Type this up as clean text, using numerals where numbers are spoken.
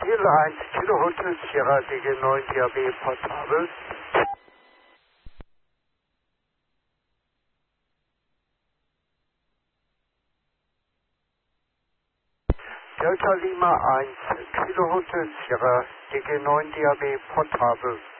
Kilo 1, Kilo Hotel Sierra DG9 DAB portabel. Delta Lima 1, Kilo Hotel Sierra DG9 DAB portabel.